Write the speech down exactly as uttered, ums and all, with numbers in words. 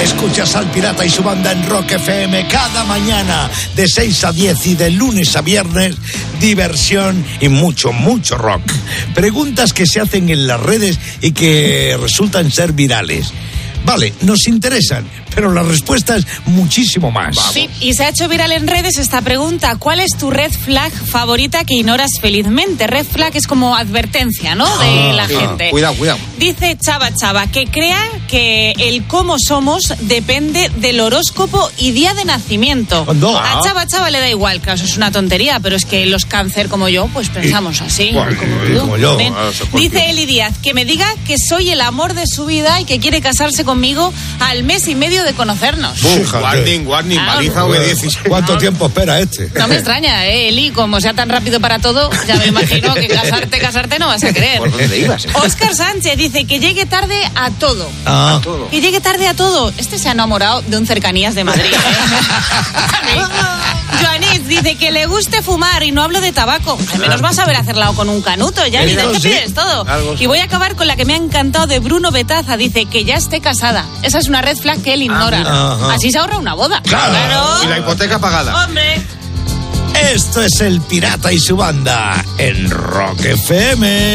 Escuchas al Pirata y su banda en Rock F M cada mañana de seis a diez y de lunes a viernes, diversión y mucho, mucho rock. Preguntas que se hacen en las redes y que resultan ser virales. Vale, nos interesan, pero las respuestas muchísimo más. Sí, y se ha hecho viral en redes esta pregunta: ¿cuál es tu red flag favorita que ignoras felizmente? Red flag es como advertencia, ¿no? De la sí. gente. Cuidado, cuidado. Dice Chava Chava que crea que el cómo somos depende del horóscopo y día de nacimiento. No. A Chava Chava le da igual, claro, eso es una tontería, pero es que los cáncer como yo, pues pensamos así. Bueno, como, y como yo. Ven. Ah, Dice Eli Díaz que me diga que soy el amor de su vida y que quiere casarse conmigo al mes y medio de conocernos. Uf, warning, warning, Ah, baliza V dieciséis. ¿Cuánto No. tiempo espera este? No me extraña, ¿eh, Eli? Como sea tan rápido para todo, ya me imagino que casarte, casarte no vas a querer. ¿Por dónde ibas? Eh? Óscar Sánchez dice que llegue tarde a todo. Ah. Todo. Que llegue tarde a todo. Este se ha enamorado de un Cercanías de Madrid. ¿eh? Joanis dice que le guste fumar y no hablo de tabaco. Al menos vas a saber hacerlo con un canuto, ya ni de Eso qué sí. pides todo. Algo sí. Y voy a acabar con la que me ha encantado de Bruno Betaza. Dice que ya esté casada. Esa es una red flag que él ignora. Ajá. Así se ahorra una boda. Claro. Y la hipoteca pagada. Hombre. Esto es el Pirata y su banda en Rock F M.